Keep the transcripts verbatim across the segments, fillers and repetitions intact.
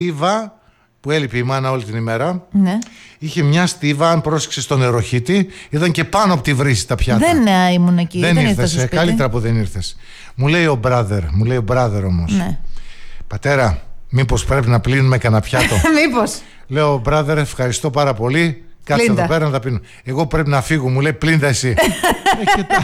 στίβα που έλειπε η μάνα όλη την ημέρα. Ναι. Είχε μια στίβα, αν πρόσεξε στον νεροχύτη, ήταν και πάνω από τη βρύση τα πιάτα. Δεν ε, ήμουν εκεί. Δεν, δεν ήρθες, ε, καλύτερα που δεν ήρθες. Μου λέει ο brother, μου λέει ο brother όμως. Ναι. Πατέρα, μήπως πρέπει να πλύνουμε κανένα πιάτο? Μήπως. Λέω, brother, ευχαριστώ πάρα πολύ. Κάτσε Πλύντα. εδώ πέρα να τα πίνω. Εγώ πρέπει να φύγω, μου λέει, πλύντα εσύ. ε, και τα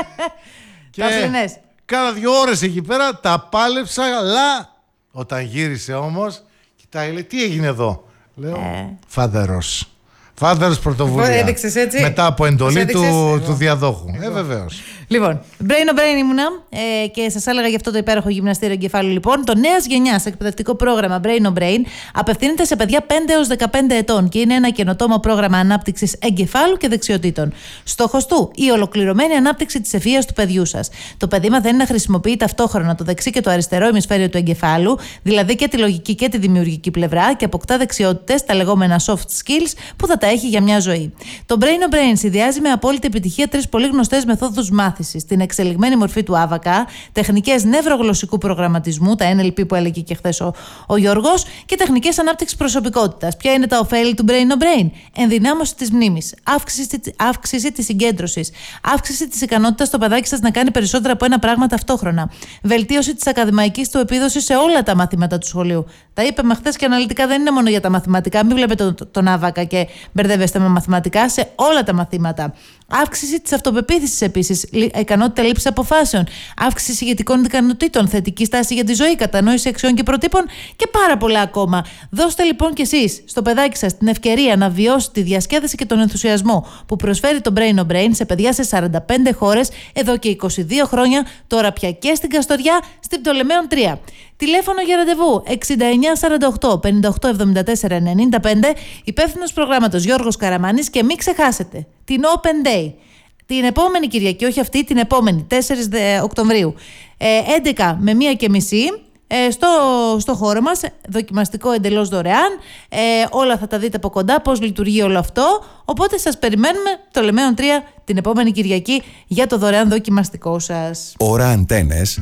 και Τα πλυνές. κάνα δύο ώρες εκεί πέρα, τα πάλεψα, αλλά όταν γύρισε όμως, κοιτάει, λέει, τι έγινε εδώ? Λέω, Ε. φάδερος. Φάδερος πρωτοβουλία. Έδειξες έτσι. Μετά από εντολή Τους του, έδειξες. του διαδόχου. Ε, βεβαίως. Λοιπόν, brain on brain ήμουνα ε, και σας έλεγα για αυτό το υπέροχο γυμναστήριο εγκεφάλου. Λοιπόν, το νέας γενιάς εκπαιδευτικό πρόγραμμα Brain on Brain απευθύνεται σε παιδιά πέντε έως δεκαπέντε ετών και είναι ένα καινοτόμο πρόγραμμα ανάπτυξης εγκεφάλου και δεξιοτήτων. Στόχος του, η ολοκληρωμένη ανάπτυξη της ευφυΐας του παιδιού σας. Το παιδί μαθαίνει να χρησιμοποιεί ταυτόχρονα το δεξί και το αριστερό ημισφαίριο του εγκεφάλου, δηλαδή και τη λογική και τη δημιουργική πλευρά, και αποκτά δεξιότητες, τα λεγόμενα soft skills, που θα τα έχει για μια ζωή. Το Brain on Brain συνδυάζει με απόλυτη επιτυχία τρεις πολύ γνωστές μεθόδους μάθησης. Την εξελιγμένη μορφή του άβακα, τεχνικές νευρογλωσσικού προγραμματισμού, τα εν ελ πι που έλεγε και χθες ο, ο Γιώργος, και τεχνικές ανάπτυξης προσωπικότητας. Ποια είναι τα ωφέλη του Brain on Brain? Ενδυνάμωση της μνήμης, αύξηση, αύξηση της συγκέντρωσης, αύξηση της ικανότητας στο παιδάκι σας να κάνει περισσότερα από ένα πράγμα ταυτόχρονα, βελτίωση της ακαδημαϊκής του επίδοσης σε όλα τα μαθήματα του σχολείου. Τα είπαμε χθες και αναλυτικά, δεν είναι μόνο για τα μαθηματικά. Μην βλέπετε τον, τον άβακα και μπερδεύεστε με μαθηματικά, σε όλα τα μαθήματα. Αύξηση της αυτοπεποίθησης επίσης, ικανότητα λήψης αποφάσεων, αύξηση ηγετικών ικανοτήτων, θετική στάση για τη ζωή, κατανόηση αξιών και προτύπων και πάρα πολλά ακόμα. Δώστε λοιπόν κι εσείς στο παιδάκι σας την ευκαιρία να βιώσει τη διασκέδαση και τον ενθουσιασμό που προσφέρει το Brain on Brain σε παιδιά σε σαράντα πέντε χώρες εδώ και είκοσι δύο χρόνια, τώρα πια και στην Καστοριά, στην Πτολεμαίων τρία. Τηλέφωνο για ραντεβού εξήντα εννιά σαράντα οκτώ πενήντα οκτώ εβδομήντα τέσσερα ενενήντα πέντε, υπεύθυνος προγράμματος Γιώργος Καραμάνης, και μην ξεχάσετε την Open Day. Την επόμενη Κυριακή, όχι αυτή, την επόμενη, τέσσερις Οκτωβρίου, ε, έντεκα με μία και μισή, ε, στο, στο χώρο μας, δοκιμαστικό εντελώς δωρεάν, ε, όλα θα τα δείτε από κοντά, πώς λειτουργεί όλο αυτό, οπότε σας περιμένουμε το Πτολεμαίων τρία την επόμενη Κυριακή για το δωρεάν δοκιμαστικό σας. Ώρα αντένες,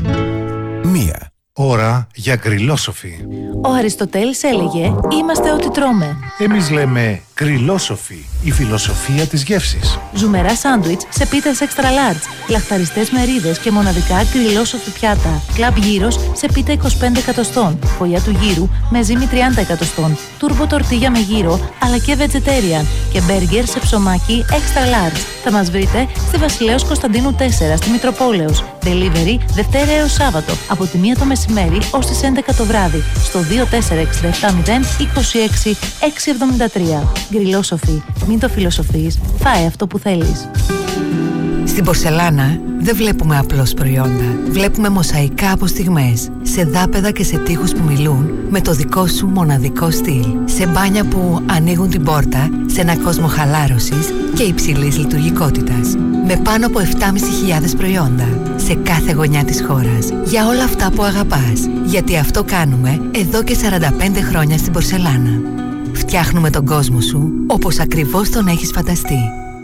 μία. Ώρα για γκριλόσοφι. Ο Αριστοτέλης έλεγε «Είμαστε ό,τι τρώμε». Εμείς λέμε γκριλόσοφι, η φιλοσοφία της γεύσης. Ζουμερά σάντουιτς σε πίτες extra large, λαχταριστές μερίδες και μοναδικά γκριλόσοφι πιάτα. Κλαμπ γύρος σε πίτα είκοσι πέντε εκατοστών, φωλιά του γύρου με ζύμη τριάντα εκατοστών, τούρμπο τορτίγια με γύρο αλλά και vegetarian και μπέργκερ σε ψωμάκι extra large. Θα μας βρείτε στη Βασιλέως Κωνσταντίνου τέσσερα στη Μητροπόλεως. Delivery Δευτέρα έως Σάββατο από τη μία το μεσημέρι ως τις έντεκα το βράδυ στο δύο τέσσερα έξι επτά μηδέν είκοσι έξι εξακόσια εβδομήντα τρία. Γκριλόσοφι. Μην το φιλοσοφείς. Φάε αυτό που θέλεις. Στην πορσελάνα δεν βλέπουμε απλώς προϊόντα. Βλέπουμε μοσαϊκά από στιγμές, σε δάπεδα και σε τοίχους που μιλούν με το δικό σου μοναδικό στυλ. Σε μπάνια που ανοίγουν την πόρτα σε ένα κόσμο χαλάρωσης και υψηλής λειτουργικότητας. Με πάνω από επτά χιλιάδες πεντακόσια προϊόντα σε κάθε γωνιά της χώρας. Για όλα αυτά που αγαπάς. Γιατί αυτό κάνουμε εδώ και σαράντα πέντε χρόνια στην πορσελάνα. Φτιάχνουμε τον κόσμο σου όπως ακριβώς τον έχεις φανταστεί.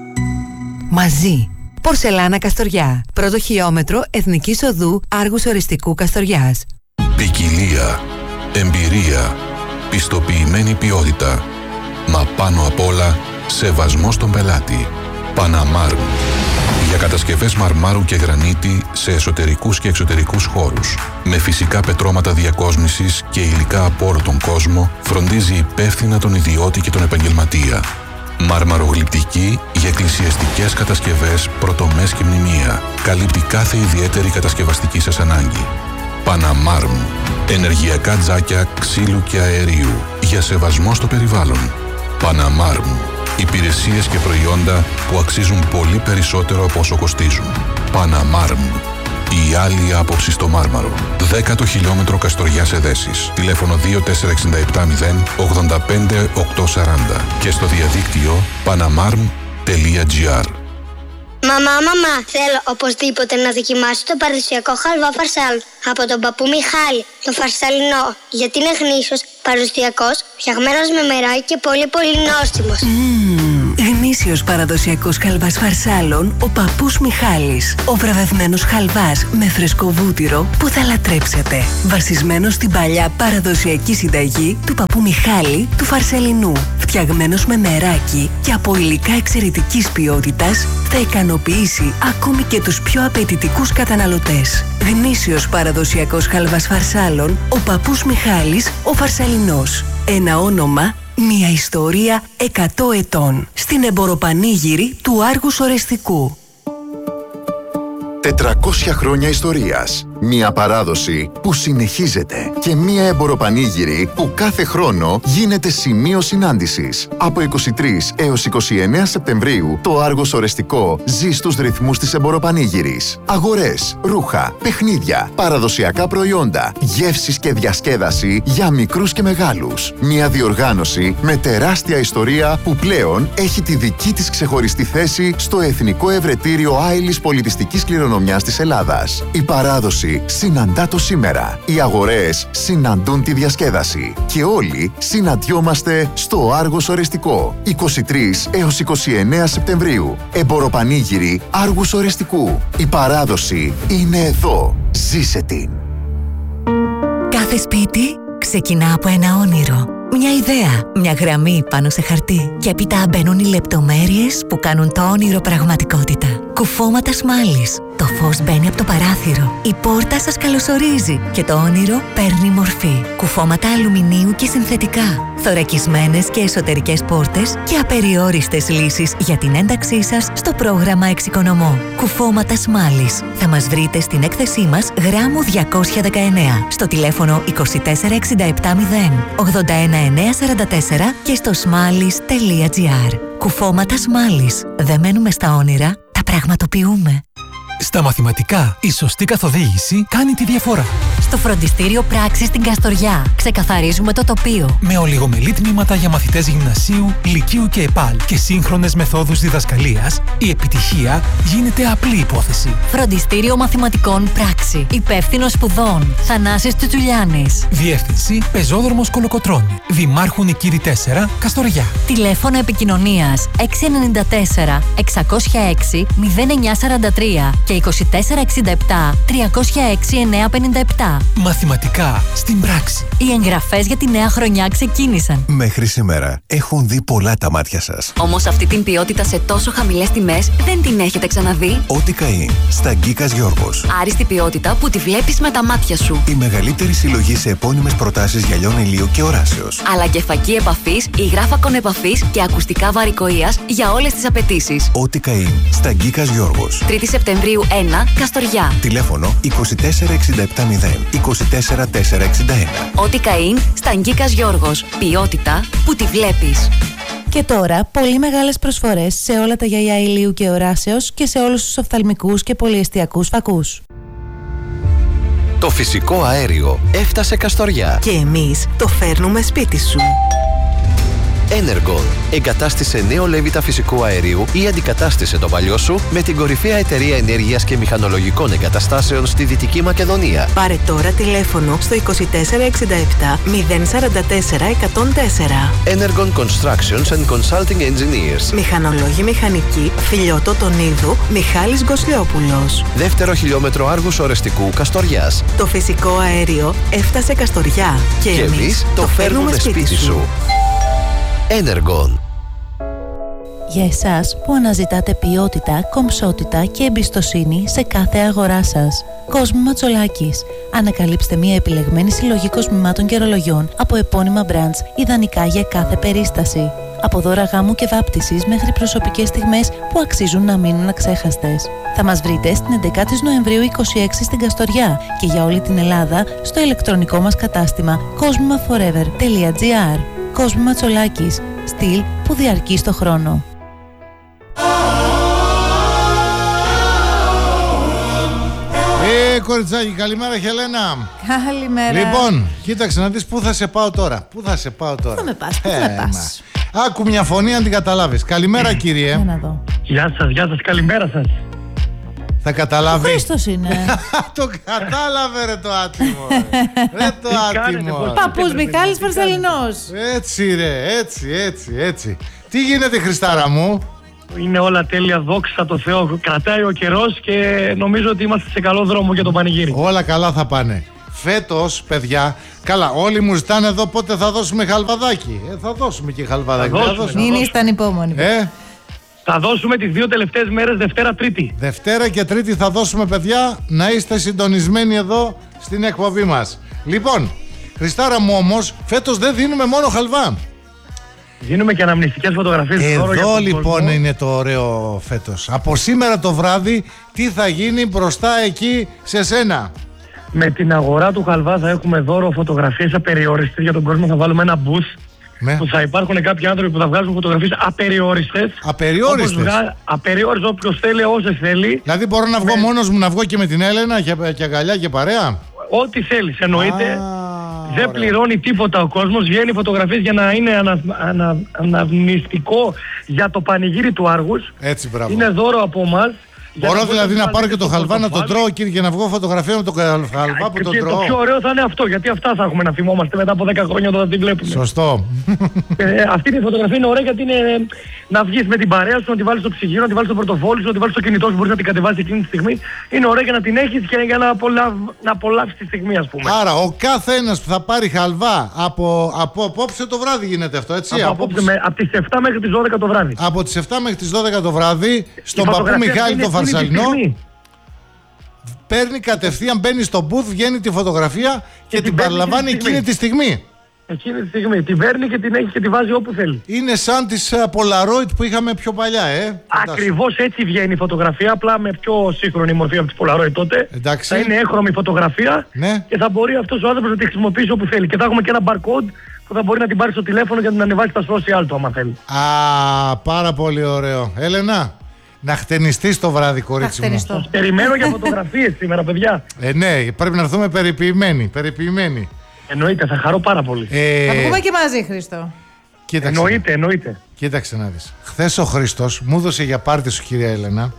Μαζί. Πορσελάνα Καστοριά. Πρώτο χιλιόμετρο Εθνικής Οδού Άργους Οριστικού Καστοριάς. Ποικιλία, εμπειρία, πιστοποιημένη ποιότητα. Μα πάνω απ' όλα, σεβασμό στον πελάτη. Παναμάρμ. Για κατασκευές μαρμάρου και γρανίτη σε εσωτερικούς και εξωτερικούς χώρους. Με φυσικά πετρώματα διακόσμησης και υλικά από όλο τον κόσμο, φροντίζει υπεύθυνα τον ιδιώτη και τον επαγγελματία. Μαρμαρογλυπτική για εκκλησιαστικές κατασκευές, πρωτομές και μνημεία. Καλύπτει κάθε ιδιαίτερη κατασκευαστική σας ανάγκη. Παναμάρμ. Ενεργειακά τζάκια ξύλου και αερίου. Για σεβασμό στο περιβάλλον. Παναμάρμ. Υπηρεσίες και προϊόντα που αξίζουν πολύ περισσότερο από όσο κοστίζουν. Παναμάρμ. Η άλλη άποψη στο μάρμαρο. Δέκατο χιλιόμετρο Καστοριάς Εδέσης. Τηλέφωνο δύο τέσσερα έξι επτά μηδέν ογδόντα πέντε οκτακόσια σαράντα και στο διαδίκτυο παναμάρμ τελεία τζι άρ. Μαμά, μαμά, θέλω οπωσδήποτε να δοκιμάσω το παραδοσιακό χαλβά φαρσάλ από τον παππού Μιχάλη, τον φαρσαλινό, γιατί είναι γνήσιος, παραδοσιακός, φτιαγμένος με μεράκι και πολύ πολύ νόστιμος. Μμμ, Γνήσιος παραδοσιακός χαλβάς φαρσάλων, ο παππούς Μιχάλης. Ο βραβευμένος χαλβάς με φρεσκό βούτυρο που θα λατρέψετε. Βασισμένος στην παλιά παραδοσιακή συνταγή του παππού Μιχάλη του Φαρσελινού. Φτιαγμένος με νεράκι και από υλικά εξαιρετικής ποιότητας, θα ικανοποιήσει ακόμη και τους πιο απαιτητικούς καταναλωτές. Γνήσιος παραδοσιακός χαλβάς φαρσάλων, ο παππούς Μιχάλης, ο Φαρσαλινός. Ένα όνομα, μια ιστορία εκατό ετών. Στην εμποροπανήγυρη του Άργους Ορεστικού. τετρακόσια χρόνια ιστορίας. Μία παράδοση που συνεχίζεται και μία εμποροπανήγυρη που κάθε χρόνο γίνεται σημείο συνάντησης. Από είκοσι τρεις έως είκοσι εννέα Σεπτεμβρίου το Άργος Ορεστικό ζει στους ρυθμούς της εμποροπανήγυρης. Αγορές, ρούχα, παιχνίδια, παραδοσιακά προϊόντα, γεύσεις και διασκέδαση για μικρούς και μεγάλους. Μία διοργάνωση με τεράστια ιστορία που πλέον έχει τη δική της ξεχωριστή θέση στο Εθνικό Ευρετήριο Άειλης Πολιτιστικής Κληρονομιάς της Ελλάδας. Η παράδοση συναντά το σήμερα. Οι αγορές συναντούν τη διασκέδαση. Και όλοι συναντιόμαστε στο Άργος Ορεστικό. είκοσι τρεις έως είκοσι εννέα Σεπτεμβρίου. Εμποροπανήγυρη Άργους Ορεστικού. Η παράδοση είναι εδώ. Ζήσε την. Κάθε σπίτι ξεκινά από ένα όνειρο. Μια ιδέα, μια γραμμή πάνω σε χαρτί. Και έπειτα μπαίνουν οι λεπτομέρειες που κάνουν το όνειρο πραγματικότητα. Κουφώματα σμάλης. Το φως μπαίνει από το παράθυρο. Η πόρτα σας καλωσορίζει και το όνειρο παίρνει μορφή. Κουφώματα αλουμινίου και συνθετικά. Θωρακισμένες και εσωτερικές πόρτες και απεριόριστες λύσεις για την ένταξή σας στο πρόγραμμα Εξοικονομώ. Κουφώματα σμάλης. Θα μας βρείτε στην έκθεσή μας γράμμου διακόσια δεκαεννέα, στο τηλέφωνο είκοσι τέσσερα εξήντα επτά μηδέν ογδόντα ένα εννιακόσια σαράντα τέσσερα και στο σμάλης τελεία τζι άρ. Κουφώματα σμάλης. Δεν μένουμε στα όνειρα, τα πραγματοποιούμε. Στα μαθηματικά, η σωστή καθοδήγηση κάνει τη διαφορά. Στο φροντιστήριο Πράξης στην Καστοριά ξεκαθαρίζουμε το τοπίο. Με ολιγομελή τμήματα για μαθητές γυμνασίου, λυκείου και ΕΠΑΛ και σύγχρονες μεθόδους διδασκαλίας, η επιτυχία γίνεται απλή υπόθεση. Φροντιστήριο Μαθηματικών Πράξη. Υπεύθυνος σπουδών Θανάσης Τσουτσουλιάνης. Διεύθυνση Πεζόδρομος Κολοκοτρώνη. Δημάρχου Νικήρη τέσσερα, Καστοριά. Τηλέφωνο επικοινωνίας έξι εννιά τέσσερα εξακόσια έξι μηδέν εννιά σαράντα τρία και είκοσι τέσσερα εξήντα επτά τριακόσια έξι εννιακόσια πενήντα επτά. Μαθηματικά στην πράξη. Οι εγγραφές για τη νέα χρονιά ξεκίνησαν. Μέχρι σήμερα έχουν δει πολλά τα μάτια σας. Όμως αυτή την ποιότητα σε τόσο χαμηλές τιμές δεν την έχετε ξαναδεί. Ό,τι καεί στα Γκίκας Γιώργος. Άριστη ποιότητα που τη βλέπεις με τα μάτια σου. Η μεγαλύτερη συλλογή σε επώνυμες προτάσεις γυαλιών ηλίου και οράσεως. Αλλά και φακή επαφής, υγράφακον επαφής και ακουστικά βαρικοείας για όλες τις απαιτήσεις. Ό,τι καεί στα Γκίκας Γιώργος. τρίτη Σεπτεμβρίου ένα, Καστοριά. Τηλέφωνο είκοσι τέσσερα εξήντα επτά μηδέν είκοσι τέσσερα τετρακόσια εξήντα ένα. Ό,τι καΐν στα Γκίκας Γιώργος. Ποιότητα που τη βλέπεις. Και τώρα, πολύ μεγάλες προσφορές σε όλα τα γυαλιά ηλίου και οράσεως και σε όλους τους οφθαλμικούς και πολυεστιακούς φακούς. Το φυσικό αέριο έφτασε Καστοριά. Και εμείς το φέρνουμε σπίτι σου. Energon. Εγκατάστησε νέο λέβητα φυσικού αερίου ή αντικατάστησε το παλιό σου με την κορυφαία εταιρεία ενέργειας και μηχανολογικών εγκαταστάσεων στη Δυτική Μακεδονία. Πάρε τώρα τηλέφωνο στο είκοσι τέσσερα εξήντα επτά μηδέν σαράντα τέσσερα εκατόν τέσσερα. Energon Constructions and Consulting Engineers. Μηχανολόγοι μηχανικοί, Φιλιώτο Τονίδου, Μιχάλης Γκοσλιόπουλος. Δεύτερο χιλιόμετρο Άργους Ορεστικού, Καστοριάς. Το φυσικό αέριο έφτασε Καστοριά και, και εμείς το φέρνουμε σπίτι, σπίτι σου. Energon. Για εσάς που αναζητάτε ποιότητα, κομψότητα και εμπιστοσύνη σε κάθε αγορά σας. Κόσμου Ματσολάκης. Ανακαλύψτε μια επιλεγμένη συλλογή κοσμημάτων και ρολογιών από επώνυμα brands, ιδανικά για κάθε περίσταση. Από δώρα γάμου και βάπτισης μέχρι προσωπικές στιγμές που αξίζουν να μείνουν αξέχαστες. Θα μας βρείτε στην έντεκα Νοεμβρίου είκοσι έξι στην Καστοριά και για όλη την Ελλάδα στο ηλεκτρονικό μας κατάστημα κοσμημαforever τελεία τζι άρ. Κόσμου Ματσολάκης. Στυλ που διαρκεί στο χρόνο. Ε, κοριτσάκι, καλημέρα Χελένα. Καλημέρα. Λοιπόν, κοίταξε να δεις πού θα σε πάω τώρα. Πού θα σε πάω τώρα. Πού θα με πας, πού θα με πας. Άκου μια φωνή αν την καταλάβεις. Καλημέρα κύριε. Να δω. Γεια σας, γεια σας, καλημέρα σας. Θα καταλάβει. Ο Χρήστος είναι. Το κατάλαβε ρε το άτιμο. Ρε το άτιμο. Παππούς Μιχάλης Φαρσαλινός. Έτσι ρε, έτσι, έτσι, έτσι. Τι γίνεται Χριστάρα μου? Είναι όλα τέλεια, δόξα τω Θεώ. Κρατάει ο καιρός και νομίζω ότι είμαστε σε καλό δρόμο για το πανηγύρι. Όλα καλά θα πάνε. Φέτος, παιδιά, καλά, όλοι μου ζητάνε εδώ πότε θα δώσουμε χαλβαδάκι. Ε, θα δώσουμε και χαλβαδάκι. Θα δώσουμε. Μην είστε ανυπόμονοι. Ε, Θα δώσουμε τις δύο τελευταίες μέρες, Δευτέρα Τρίτη. Δευτέρα και Τρίτη θα δώσουμε, παιδιά, να είστε συντονισμένοι εδώ στην εκπομπή μας. Λοιπόν, Χριστάρα μου όμως, φέτος δεν δίνουμε μόνο χαλβά. Δίνουμε και αναμνηστικές φωτογραφίες. Εδώ λοιπόν είναι το ωραίο φέτος. Από σήμερα το βράδυ, τι θα γίνει μπροστά εκεί σε σένα. Με την αγορά του χαλβά θα έχουμε δώρο φωτογραφίες απεριόριστες για τον κόσμο. Θα βάλουμε ένα booth. Ναι. Που θα υπάρχουν κάποιοι άνθρωποι που θα βγάζουν φωτογραφίες απεριόριστες. Απεριόριστες. Βγα... Απεριόριστες, όποιος θέλει, όσες θέλει. Δηλαδή μπορώ να βγω με... μόνος μου, να βγω και με την Έλενα και, και αγκαλιά και παρέα. Ό,τι θέλεις, εννοείται. Α, δεν ωραία. Πληρώνει τίποτα ο κόσμος. Βγαίνει φωτογραφίες για να είναι ανα... ανα... αναμνηστικό για το πανηγύρι του Άργους. Έτσι, μπράβο. Είναι δώρο από εμάς. Μπορώ δηλαδή να πάρω και το χαλβά να τον τρώω, κύριε, και να βγω φωτογραφία με το χαλβά που τον τρώω. Και το πιο ωραίο θα είναι αυτό, γιατί αυτά θα έχουμε να θυμόμαστε μετά από δέκα χρόνια όταν την βλέπουμε. Σωστό. Ε, αυτή η φωτογραφία είναι ωραία γιατί είναι να βγεις με την παρέα σου, να τη βάλεις στο ψυγείο, να τη βάλεις στο πορτοφόλι σου, να τη βάλεις στο κινητό σου, μπορείς να την κατεβάσεις εκείνη τη στιγμή. Είναι ωραία για να την έχεις και για να, απολαύ, να απολαύσεις τη στιγμή, ας πούμε. Άρα, ο κάθε ένας που θα πάρει χαλβά από, από απόψε το βράδυ γίνεται αυτό, έτσι. Από, απόψε, με, από τις εφτά μέχρι τις δώδεκα το βράδυ. Από τις εφτά μέχρι τις δώδεκα το βράδυ, στον παππού Μιχάλη το Φαρσαλινό. Παίρνει κατευθείαν, μπαίνει στο booth, βγαίνει τη φωτογραφία και, και την παραλαμβάνει εκείνη τη στιγμή. Εκείνη τη στιγμή. Την παίρνει και την έχει και τη βάζει όπου θέλει. Είναι σαν τις uh, Polaroid που είχαμε πιο παλιά, ε. Ακριβώς έτσι βγαίνει η φωτογραφία, απλά με πιο σύγχρονη μορφή από τις Polaroid τότε. Εντάξει. Θα είναι έγχρωμη φωτογραφία, ναι. Και θα μπορεί αυτός ο άνθρωπος να τη χρησιμοποιήσει όπου θέλει. Και θα έχουμε και ένα barcode που θα μπορεί να την πάρει στο τηλέφωνο και να την ανεβάσει στα social του, άμα θέλει. Α, πάρα πολύ ωραίο. Έλενα. Να χτενιστείς το βράδυ, κορίτσι μου. Σας περιμένω για φωτογραφίες σήμερα, παιδιά. Ε, ναι, πρέπει να έρθουμε περιποιημένοι. περιποιημένοι. Εννοείται, θα χαρώ πάρα πολύ. Ε... Θα βγούμε και μαζί, Χρήστο. Κοίταξε. Εννοείται, εννοείται. Κοίταξε να δεις. Χθες ο Χρήστος μου έδωσε για πάρτι σου, κυρία Έλενα,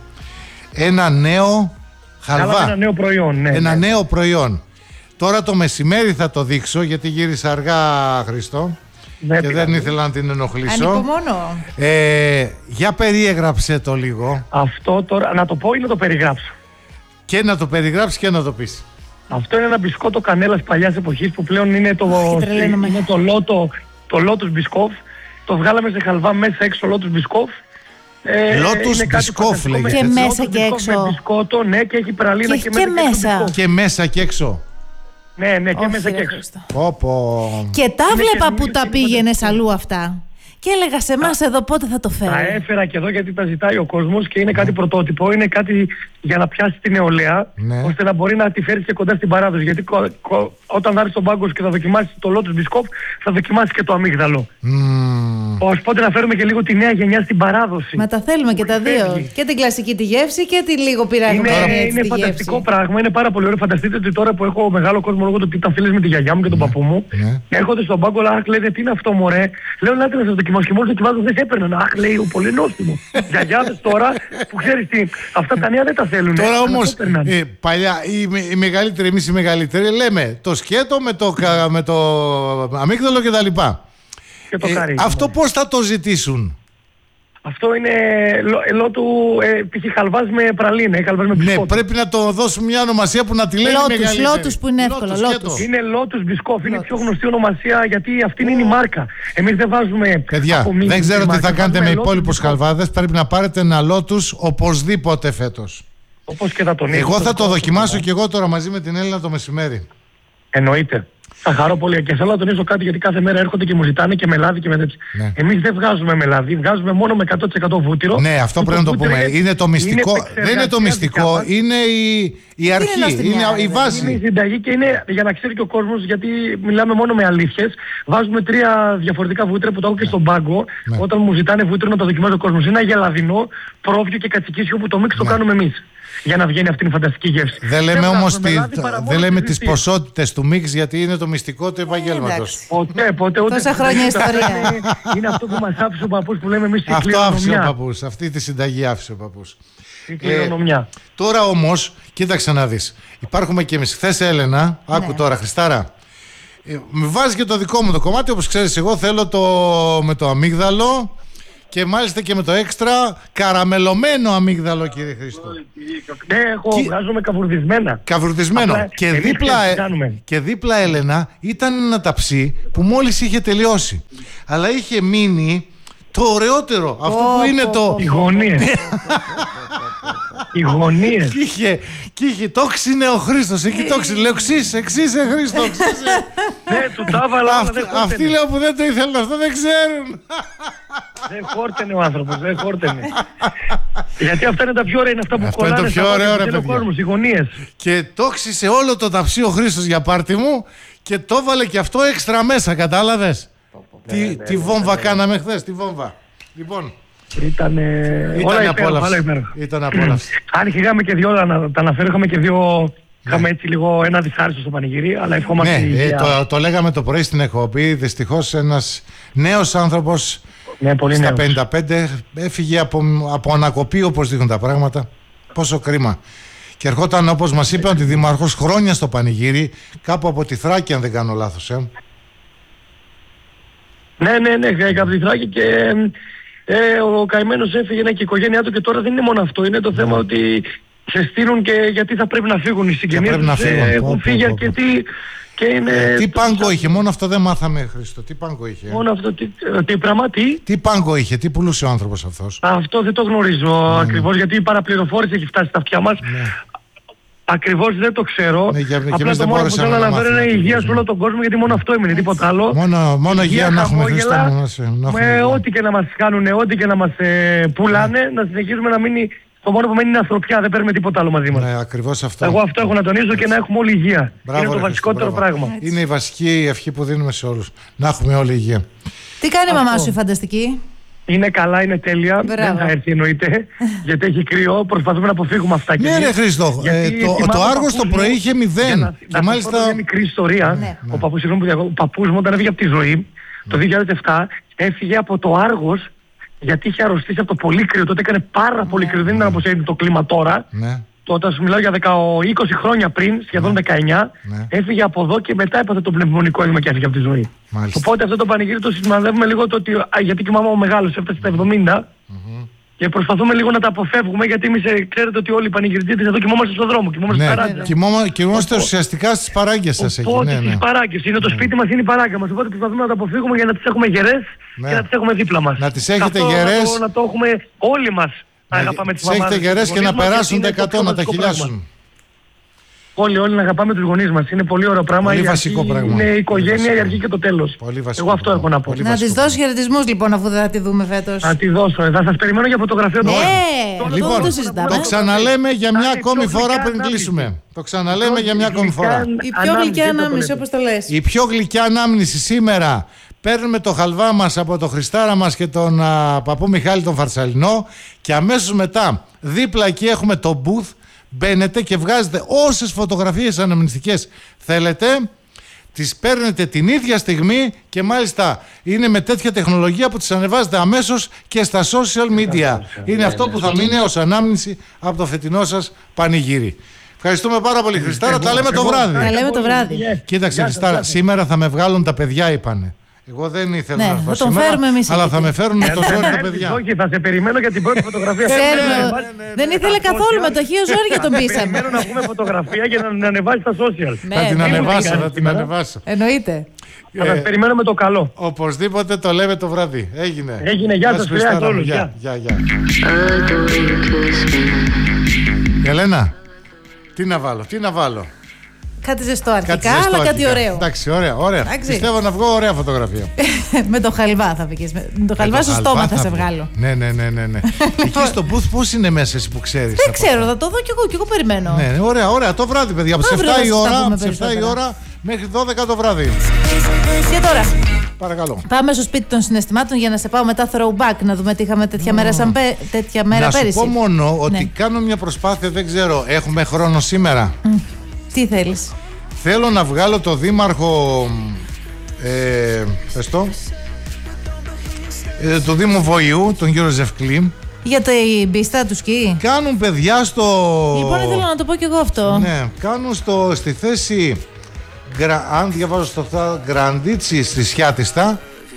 ένα νέο χαλβά. Καλά, ένα νέο προϊόν, ναι. Ένα ναι. νέο προϊόν. Τώρα το μεσημέρι θα το δείξω, γιατί γύρισα αργά, Χρήστο. Ναι, και δεν ήθελα να την ενοχλήσω. Ανυπομονώ. Ε, για περιέγραψε το λίγο. Αυτό τώρα, να το πω ή να το περιγράψω. Και να το περιγράψεις και να το πεις. Αυτό είναι ένα μπισκότο κανέλας παλιάς εποχής που πλέον είναι το, είναι το, λότο, το Lotus Biscoff. Το βγάλαμε σε χαλβά μέσα έξω Lotus Biscoff. Ε, Lotus Biscoff λέγεται. Και μέσα και έξω. Με μπισκότο, ναι, και έχει πραλίνα και, και, και μέσα. μέσα. Και μέσα και έξω. Ναι, ναι, και Όχι, μέσα ρε, και έξω. Πω, πω. Και τα βλέπα που τα πήγαινες αλλού αυτά. Και έλεγα σε εμάς εδώ πότε θα το φέρω. Τα έφερα και εδώ γιατί τα ζητάει ο κόσμος και είναι κάτι πρωτότυπο, είναι κάτι για να πιάσει την νεολαία, ναι. Ώστε να μπορεί να τη φέρει και κοντά στην παράδοση. Γιατί κο, κο, όταν θα έρθει στον πάγκο και θα δοκιμάσει το Lotus Biscoff, θα δοκιμάσει και το αμύγδαλο. Mm. Οπότε να φέρουμε και λίγο τη νέα γενιά στην παράδοση. Μα τα θέλουμε και τα δύο. Φέρει. Και την κλασική τη γεύση και τη λίγο πειράγμα. Είναι, είναι, είναι φανταστικό γεύση. Πράγμα, είναι πάρα πολύ ωραίο. Φανταστείτε ότι τώρα που έχω μεγάλο κόσμο λόγω του ότι ήταν φίλες με τη γιαγιά μου και τον ναι. παππού μου, ναι. Έρχονται στον πάγκο, αχ, λέτε τι είναι αυτό, μωρέ. Λέω, να να σα δοκιμάσω και μόλις δοκιμάζω δεν σε έπαιρναν. Αχ, λέει, πολύ νόστιμο. Γιαγιάδες τώρα που ξέρεις τι, αυτά τα νέα δεν τα θέλουν. Τώρα όμως, ε, παλιά, οι, οι μεγαλύτεροι, εμείς οι μεγαλύτεροι, λέμε το σκέτο με το, με το αμύγδαλο κτλ. Και το ε, αυτό πώς θα το ζητήσουν? Αυτό είναι ελό του ε, π.χ. χαλβάς με πραλίνα ή χαλβάς με μπισκότο. Ναι, πρέπει να το δώσουμε μια ονομασία που να τη λένε μεγαλύτερη. Λότους που είναι εύκολο. Λότους. Είναι Lotus Biscoff, είναι η πιο γνωστή ονομασία γιατί αυτή είναι η μάρκα. Εμείς δεν βάζουμε. Παιδιά, δεν ξέρω τι θα κάνετε με υπόλοιπους χαλβάδες. Πρέπει να πάρετε ένα Lotus οπωσδήποτε φέτος. Όπως και θα τον Εγώ θα το δοκιμάσω και εγώ τώρα μαζί με την Έλληνα το μεσημέρι. Εννοείται. Θα χαρώ πολύ και θέλω να τονίσω κάτι γιατί κάθε μέρα έρχονται και μου ζητάνε και με λάδι και με τέτοια. Ναι. Εμείς δεν βγάζουμε με λάδι, βγάζουμε μόνο με εκατό τοις εκατό βούτυρο. Ναι, αυτό πρέπει να το πούμε. Είναι, είναι το μυστικό. Είναι δεν είναι το μυστικό, είναι η, η αρχή, είναι, είναι η βάση. Είναι η συνταγή και είναι για να ξέρει και ο κόσμος, γιατί μιλάμε μόνο με αλήθειες. Βάζουμε τρία διαφορετικά βούτυρα που τα έχω και στον πάγκο. Ναι. Όταν μου ζητάνε βούτυρο να το δοκιμάζει ο κόσμος. Είναι αγελαδινό, πρόβιο και κατσικίσιο που το μίξ το ναι. κάνουμε εμείς. Για να βγαίνει αυτή η φανταστική γεύση. Δεν λέμε όμως τη, δεν λέμε τις ποσότητες του μίξ γιατί είναι το μυστικό του επαγγέλματος. Ποτέ, ποτέ, ούτε. Τόσα χρόνια ιστορία. Είναι αυτό που μας άφησε ο παππούς που λέμε εμείς η αυτό κληρονομιά. άφησε ο παππούς, αυτή τη συνταγή άφησε ο παππούς. Η κληρονομιά. Ε, τώρα όμως, κοίταξε να δεις. Υπάρχουμε και εμείς. Χθες Έλενα, άκου ναι. τώρα Χριστάρα. Ε, με βάζει και το δικό μου το κομμάτι, όπως ξέρεις εγώ θέλω το με το αμύγδαλο και μάλιστα και με το έξτρα καραμελωμένο αμύγδαλο, κύριε Χρήστο. Ναι, έχω, και... βγάζομαι καβουρδισμένα. Καβουρδισμένο. Απλά, και, δίπλα, και δίπλα, Έλενα, ήταν ένα ταψί που μόλις είχε τελειώσει. Αλλά είχε μείνει το ωραιότερο. Oh, αυτό που oh, είναι oh, το... Οι γωνίες. Οι γωνίες. Και είχε, και είχε, το ξύνε ο Χρήστος. Εκεί το ξύνε. Λέω, ξύσε, εξήσε Χρήστο, ξύσε. Ναι, του τα έβαλα, αλλά δεν χόρτενε. Αυτοί λέω που δεν το ήθελαν αυτό δεν ξέρουν. Δεν χόρτενε ο άνθρωπος, δεν χόρτενε. Γιατί αυτά είναι τα πιο ωραία, είναι αυτά που αυτό κολλάνε. Είναι το πιο ωραίο, ρε παιδιά. Κόσμος, οι γωνίες. Και το ξύσε όλο το ταψί ο Χρήστος για πάρτι μου και το έβαλε και αυτό έξτρα μέσα, κατάλαβες. Τι, ναι, τι ναι, βόμβα ναι, ναι. κάναμε χθες, τι βόμβα. Λοιπόν, ήταν όλα απόλαυση. Ήταν απόλαυση. Αν είχαμε και δυο, να τα αναφέρω, είχαμε και δυο, ναι. είχαμε έτσι λίγο ένα δυσάρεστο στο πανηγύρι, αλλά ευχόμαστε. Ναι, ε, το, το λέγαμε το πρωί στην εκπομπή, δυστυχώς ένας νέος άνθρωπος, ναι, πολύ στα νέος. πενήντα πέντε έφυγε από, από ανακοπή, όπως δείχνουν τα πράγματα. Πόσο κρίμα. Και ερχόταν, όπως μας είπε ο Δήμαρχος, χρόνια στο πανηγύρι, κάπου από τη Θράκη, αν δεν κάνω λάθος. Ε. Ναι, ναι, ναι, από τη Θράκη και ε, ο καημένος έφυγε, ναι, και η οικογένειά του, και τώρα δεν είναι μόνο αυτό, είναι το θέμα ότι σε στείλουν και γιατί θα πρέπει να φύγουν οι συγγενείς τους, ε, έχουν φύγει αρκετοί και είναι... Ε, τι πάγκο είχε, μόνο αυτό δεν μάθαμε, Χρήστο, τι πάγκο είχε. Μόνο αυτό, τι, τι πράγμα, τι... Τι πάγκο είχε, τι πουλούσε ο άνθρωπος αυτός. Αυτό δεν το γνωρίζω ναι, ακριβώς, γιατί η παραπληροφόρηση έχει φτάσει στα αυτιά μας. Ναι. Ακριβώς δεν το ξέρω. Ναι, για, απλά το μόνο που θέλω να αναφέρω είναι η υγεία σε όλο τον κόσμο, γιατί μόνο αυτό έμεινε, τίποτα άλλο. Μόνο, μόνο υγεία να έχουμε, Χρήστο. Με ό,τι και να μας κάνουν, ό,τι και να μας ε, πουλάνε, ναι. να συνεχίζουμε να μείνει. Το μόνο που μένει είναι ανθρωπιά, δεν παίρνουμε τίποτα άλλο μαζί μας. Ναι, ακριβώς αυτό. Εγώ αυτό έχω να τονίσω και να έχουμε όλη υγεία. Μπράβο, είναι το ρε, βασικότερο μπράβο. πράγμα. Είναι η βασική ευχή που δίνουμε σε όλους. Να έχουμε όλη υγεία. Τι κάνει η μαμά σου η φανταστική? Είναι καλά, είναι τέλεια. Μπράβο. Δεν θα έρθει εννοείται, γιατί έχει κρύο. Προσπαθούμε να αποφύγουμε αυτά. Ναι, ρε Χρήστο, ε, το, το Άργος το πρωί είχε μηδέν. Να, και να μάλιστα. Είναι μια μικρή ιστορία. Ναι. Ο παππούς, ο παππούς μου, όταν έφυγε από τη ζωή, ναι. το δύο χιλιάδες επτά, έφυγε από το Άργος, γιατί είχε αρρωστήσει από το πολύ κρύο. Τότε έκανε πάρα πολύ κρύο. Δεν ήταν όπως είναι το κλίμα τώρα. Ναι. Τότε, ας μιλάω για είκοσι χρόνια πριν, σχεδόν ναι. δεκαεννιά, ναι. έφυγε από εδώ και μετά έπαθε το πνευμονικό αίμα και έφυγε από τη ζωή. Μάλιστα. Οπότε αυτό το πανηγύρι το σημαδεύουμε λίγο το ότι. Α, γιατί και η μαμά μου μεγάλος, έφτασε στα εβδομήντα. Mm-hmm. Και προσπαθούμε λίγο να τα αποφεύγουμε, γιατί εμείς ε, ξέρετε ότι όλοι οι πανηγυριτζίδες εδώ κοιμόμαστε στον δρόμο. Κοιμόμαστε ναι, στα ράδια. Κοιμόμα, κοιμόμαστε ουσιαστικά στις παράγκες σας. Οπότε ναι, ναι. στις παράγκες. Είναι το ναι. σπίτι μας, είναι η παράγκα μας. Οπότε προσπαθούμε να τα αποφύγουμε για να τις έχουμε γερές ναι. και να τις έχουμε δίπλα μας. Να τις έχετε γερές. Να το, να το έχουμε όλοι μας. Να αγαπάμε τις μαμάδες. Να έχετε γερές και να περάσουν τα εκατό, να τα χιλιάσουν. Όλοι, όλοι να αγαπάμε τους γονείς μας. Είναι πολύ ωραίο πράγμα. Πολύ βασικό αρχή, πράγμα. Είναι η οικογένεια, η αρχή και το τέλος. Εγώ αυτό έχω να πω. Να της δώσει χαιρετισμούς λοιπόν, αφού δεν θα τη δούμε φέτος. Να τη δώσω. Θα σας περιμένω για φωτογραφία. Ναι, το λοιπόν, το, το ξαναλέμε για μια ακόμη φορά πριν κλείσουμε. Το ξαναλέμε για μια ακόμη φορά. Η πιο γλυκιά ανάμνηση, όπως το λες. Η πιο γλυκιά ανάμνηση σήμερα. Παίρνουμε το χαλβά μας από το Χριστάρα μας και τον α, παππού Μιχάλη τον Φαρσαλινό και αμέσως μετά δίπλα εκεί έχουμε το booth. Μπαίνετε και βγάζετε όσες φωτογραφίες αναμνηστικές θέλετε, τις παίρνετε την ίδια στιγμή και μάλιστα είναι με τέτοια τεχνολογία που τις ανεβάζετε αμέσως και στα social media. Είναι αυτό που θα μείνει ως ανάμνηση από το φετινό σας πανηγύρι. Ευχαριστούμε πάρα πολύ, Χριστάρα. Τα λέμε το βράδυ. Τα λέμε το βράδυ. Κοίταξε, Χριστάρα, σήμερα θα με βγάλουν τα παιδιά, είπανε. Εγώ δεν ήθελα ναι, να έρθω θα τον σήμερα, φέρουμε εμείς αλλά θα με φέρουν με το ζόρι τα παιδιά. Όχι, θα σε περιμένω για την πρώτη φωτογραφία. Δεν ήθελε καθόλου με το χείο ζόρι για τον πείσαμε. Περιμένω να πούμε φωτογραφία και να την ανεβάσει στα social. Θα την ανεβάσω, θα την ανεβάσω. Εννοείται. Θα σας περιμένω με το καλό. Οπωσδήποτε το λέμε το βράδυ. Έγινε. Έγινε, γεια σας, φιλιά σε όλους. Γεια, γεια. Ελένα, τι να βάλω, τι να βάλω. Κάτι ζεστό αρχικά, κάτι ζεστό αλλά αρχικά. Κάτι ωραίο. Εντάξει, ωραία, ωραία. Εντάξει. Πιστεύω να βγω ωραία φωτογραφία. Με το χαλβά θα βγεις. Με το χαλβά με στο στόμα θα, θα σε βγάλω. Ναι, ναι, ναι, ναι, ναι. Εκεί στο booth πώς είναι μέσα εσύ που ξέρεις? Δεν ξέρω, θα το δω κι εγώ, κι εγώ περιμένω. Ναι, ωραία, ωραία. Το βράδυ, παιδιά. Από τις εφτά η ώρα, από τις εφτά η ώρα μέχρι δώδεκα το βράδυ. Και τώρα. Παρακαλώ. Πάμε στο σπίτι των συναισθημάτων για να σε πάω μετά throwback, να δούμε τι είχαμε τέτοια, oh. μέρα, σαν πέ, τέτοια μέρα να πέρυσι. Να σου πω μόνο ότι ναι. κάνω μια προσπάθεια, δεν ξέρω, έχουμε χρόνο σήμερα. Mm. Τι θέλεις? Θέλω να βγάλω το δήμαρχο ε, πες το, ε, το Δήμο Βοηού, τον κύριο Ζευκλή. Για την πίστα του σκι. Κάνουν παιδιά στο... Λοιπόν, ήθελα να το πω κι εγώ αυτό. Ναι, κάνουν στο, στη θέση, αν διαβάζω στο Γκραντίτσι στη Σιάτιστα,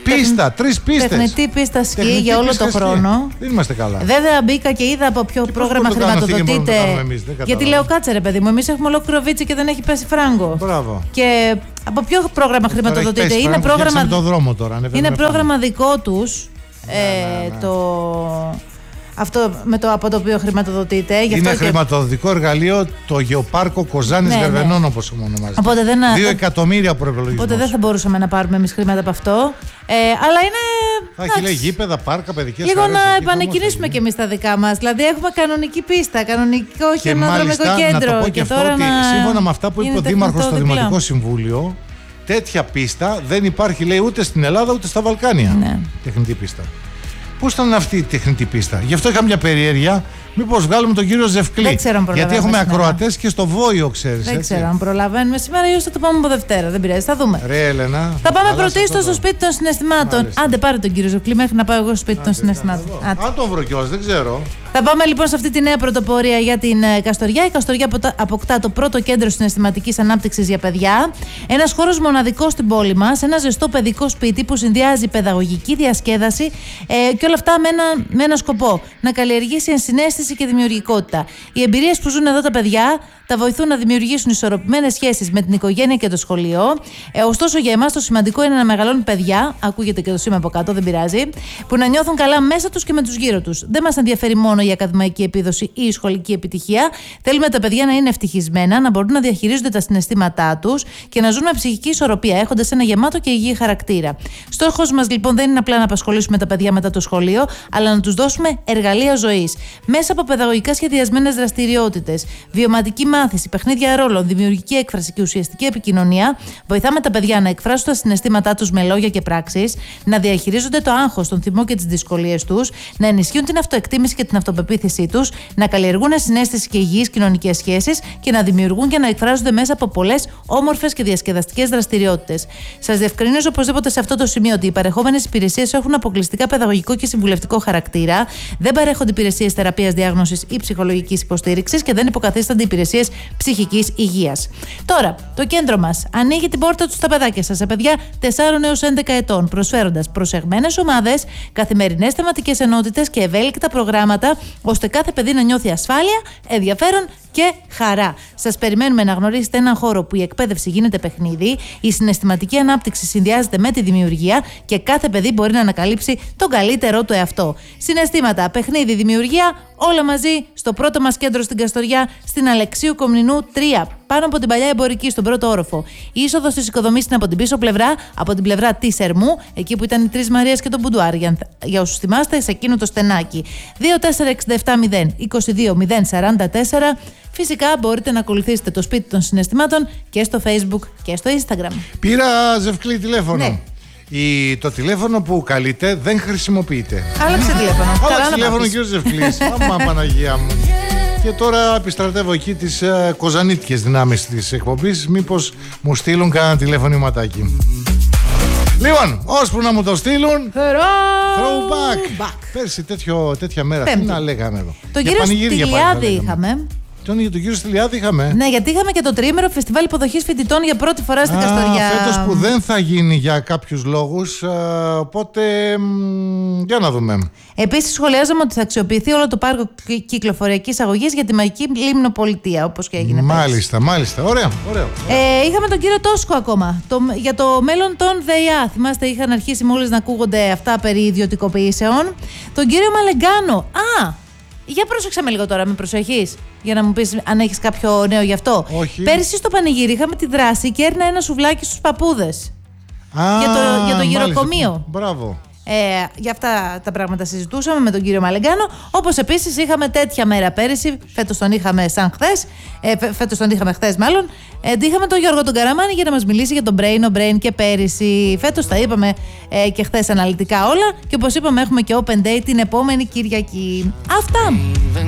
Πίστα, τρεις πίστες. Τεχνητή πίστα σκι για όλο τον χρόνο. Δεν είμαστε καλά. Βέβαια μπήκα και είδα από ποιο και πρόγραμμα χρηματοδοτείται. Γιατί λέω κάτσε ρε παιδί μου, εμείς έχουμε ολόκληρο βίτσι και δεν έχει πέσει φράγκο. Μπράβο. Και από ποιο πρόγραμμα χρηματοδοτείται? Είναι φράγκο, πρόγραμμα, το δρόμο τώρα, είναι πρόγραμμα δικό τους. Ναι, ε, ναι, ναι. Το... Αυτό με το, από το οποίο χρηματοδοτείται. Είναι και... χρηματοδοτικό εργαλείο το Γεωπάρκο Κοζάνης ναι, Γερβενών, ναι. όπως ονομάζεται. Δεν... Δύο εκατομμύρια προϋπολογισμός. Οπότε δεν θα μπορούσαμε να πάρουμε εμείς χρήματα από αυτό. Ε, αλλά είναι. Θα έχει λέει γήπεδα, πάρκα, παιδικές λίγο χαρές, να επανεκκινήσουμε κι εμείς τα δικά μας. Δηλαδή έχουμε κανονική πίστα, κανονικό χιονοδρομικό κέντρο. Να το πω και, και αυτό ότι να... σύμφωνα με αυτά που είπε ο Δήμαρχος στο διπλά. Δημοτικό Συμβούλιο, τέτοια πίστα δεν υπάρχει λέει ούτε στην Ελλάδα ούτε στα Βαλκάνια. Ναι. Τεχνητή πίστα. Πώς ήταν αυτή η τεχνητή πίστα? Γι' αυτό είχα μια περιέργεια. Μήπως βγάλουμε τον κύριο Ζευκλή? Δεν ξέρω αν γιατί έχουμε ακροατές και στο Βόιο, ξέρεις. Δεν έτσι. ξέρω αν προλαβαίνουμε σήμερα ή θα το πάμε από Δευτέρα. Δεν πειράζει, θα δούμε. Ρε Έλενα. Θα πάμε πρωτίστως στο σπίτι των συναισθημάτων. Μάλιστα. Άντε πάρε τον κύριο Ζευκλή μέχρι να πάω εγώ στο σπίτι Άντε, των συναισθημάτων. Αν τον βρω κιόλας, δεν ξέρω. Θα πάμε λοιπόν σε αυτή τη νέα πρωτοπορία για την Καστοριά. Η Καστοριά αποκτά το πρώτο κέντρο συναισθηματικής ανάπτυξης για παιδιά. Ένας χώρος μοναδικός στην πόλη μας. Ένα ζεστό παιδικό σπίτι που συνδυάζει παιδαγωγική διασκέδαση ε, και όλα αυτά με ένα, με ένα σκοπό. Να καλλιεργήσει ενσυναίσθηση και δημιουργικότητα. Οι εμπειρίες που ζουν εδώ τα παιδιά τα βοηθούν να δημιουργήσουν ισορροπημένες σχέσεις με την οικογένεια και το σχολείο. Ε, ωστόσο, για εμάς το σημαντικό είναι να μεγαλώνουν παιδιά, ακούγεται και το σήμα από κάτω, δεν πειράζει, που να νιώθουν καλά μέσα τους και με τους γύρω τους. Δεν μας ενδιαφέρει μόνο η ακαδημαϊκή επίδοση ή η σχολική επιτυχία. Θέλουμε τα παιδιά να είναι ευτυχισμένα, να μπορούν να διαχειρίζονται τα συναισθήματά τους και να ζουν με ψυχική ισορροπία, έχοντας ένα γεμάτο και υγιή χαρακτήρα. Στόχος μας λοιπόν δεν είναι απλά να απασχολήσουμε τα παιδιά μετά το σχολείο, αλλά να τους δώσουμε εργαλεία ζωής. Μέσα από παιδαγωγικά σχεδιασμένες δραστηριότητες, βιωματική μάθηση, παιχνίδια ρόλων, δημιουργική έκφραση και ουσιαστική επικοινωνία, βοηθάμε τα παιδιά να εκφράσουν τα συναισθήματά τους με λόγια και πράξεις, να διαχειρίζονται το άγχος, τον θυμό και τις δυσκολίες τους, να ενισχύουν την αυτοεκτίμηση και την αυτοπεποίθησή τους, να καλλιεργούν συναίσθηση και υγιείς κοινωνικές σχέσεις και να δημιουργούν και να εκφράζονται μέσα από πολλές όμορφες και διασκεδαστικές δραστηριότητες. Σας διευκρινίζω οπωσδήποτε σε αυτό το σημείο ότι οι παρεχόμενες υπηρεσίες έχουν αποκλειστικά παιδαγωγικό και συμβουλευτικό χαρακτήρα, δεν παρέχονται υπηρεσίες θεραπείας, διάγνωσης ή ψυχολογικής υποστήριξης και δεν υποκαθίστανται υπηρεσίες ψυχικής υγείας. Τώρα, το κέντρο μας ανοίγει την πόρτα του στα παιδάκια σας, σε παιδιά τεσσάρων έως έντεκα ετών, προσφέροντας προσεγμένες ομάδες, καθημερινές θεματικές ενότητες και ευέλικτα προγράμματα, ώστε κάθε παιδί να νιώθει ασφάλεια, ενδιαφέρον και χαρά. Σας περιμένουμε να γνωρίσετε έναν χώρο που η εκπαίδευση γίνεται παιχνίδι, η συναισθηματική ανάπτυξη συνδυάζεται με τη δημιουργία και κάθε παιδί μπορεί να ανακαλύψει τον καλύτερό του εαυτό. Συναισθήματα, παιχνίδι, δημιουργία, όλα μαζί στο πρώτο μας κέντρο στην Καστοριά, στην Αλεξίου Κομνηνού τρία, πάνω από την παλιά εμπορική, στον πρώτο όροφο. Η είσοδος της οικοδομής είναι από την πίσω πλευρά, από την πλευρά της Ερμού, εκεί που ήταν οι Τρεις Μαρίας και το Μπουντουάρ. Για, για όσους θυμάστε, σε εκείνο το στενάκι. δύο τέσσερα έξι επτά μηδέν είκοσι δύο μηδέν σαράντα τέσσερα. Φυσικά μπορείτε να ακολουθήσετε το σπίτι των συναισθημάτων και στο Facebook και στο Instagram. Πήρα Ζευκλή τηλέφωνο. Ναι. Η, το τηλέφωνο που καλείτε δεν χρησιμοποιείται. Άλλαξε τηλέφωνο. Άλλαξε τηλέφωνο ο κύριος Ζευκλής. Αμά Παναγία μου. Και τώρα επιστρατεύω εκεί τις uh, κοζανίτικες δυνάμεις της εκπομπής. Μήπως μου στείλουν κανένα τηλεφωνηματάκι. Λοιπόν, ώσπου να μου το στείλουν. Throwback. Back. Πέρσι τέτοιο, τέτοια μέρα. Πέμπτη. Τι να λέγαμε εδώ. Το κύριο Στυλιάδη είχαμε. Τον, τον κύριο Στυλιάδη είχαμε. Ναι, γιατί είχαμε και το τριήμερο φεστιβάλ υποδοχής φοιτητών για πρώτη φορά στην Καστοριά. Φέτος που δεν θα γίνει για κάποιους λόγους, α, οπότε μ, για να δούμε. Επίσης σχολιάζαμε ότι θα αξιοποιηθεί όλο το πάρκο κυκλοφοριακής αγωγής για τη μαγική Λίμνο Πολιτεία, όπως και έγινε πέρσι. Μάλιστα, μάλιστα. Ωραίο, ωραίο. Ε, είχαμε τον κύριο Τόσκο ακόμα. Το, για το μέλλον των ΔΕΙΑ. Θυμάστε, είχαν αρχίσει μόλις να ακούγονται αυτά περί ιδιωτικοποιήσεων. Τον κύριο Μαλεγκάνο. Α! Για πρόσεξε με λίγο τώρα, με προσοχής, για να μου πεις αν έχεις κάποιο νέο γι' αυτό. Όχι. Πέρσι στο πανηγύρι είχαμε τη δράση και έρνα ένα σουβλάκι στους παππούδες. Α, για το, για το γυροκομείο. Μάλιστα. Μπράβο. Ε, για αυτά τα πράγματα συζητούσαμε με τον κύριο Μαλεγκάνο. Όπως επίσης είχαμε τέτοια μέρα πέρυσι. Φέτος τον είχαμε σαν χθες. Ε, φέτος τον είχαμε χθες, μάλλον. Ε, είχαμε τον Γιώργο τον Καραμάνη για να μας μιλήσει για τον Brain o Brain και πέρυσι. Φέτος τα είπαμε ε, και χθες αναλυτικά όλα. Και όπως είπαμε, έχουμε και Open Day την επόμενη Κυριακή. Αυτά.